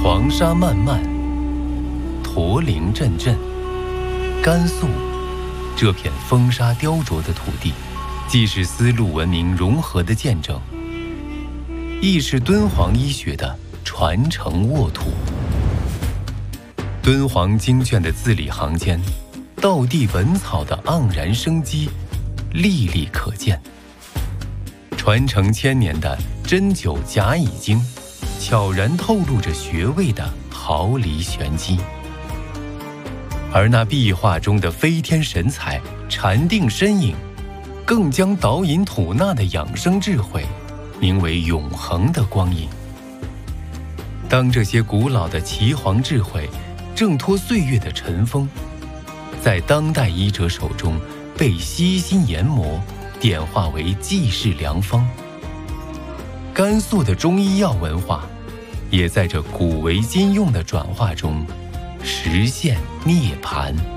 黄沙漫漫，驼铃阵阵。甘肃这片风沙雕琢的土地，既是丝路文明融合的见证，亦是敦煌医学的传承沃土。敦煌经卷的字里行间，道地本草的盎然生机历历可见。传承千年的针灸甲乙经，悄然透露着穴位的毫厘玄机。而那壁画中的飞天神采、禅定身影，更将导引吐纳的养生智慧名为永恒的光影。当这些古老的岐黄智慧挣脱岁月的尘封，在当代医者手中被悉心研磨，点化为济世良方。甘肃的中医药文化，也在这古为今用的转化中实现涅槃。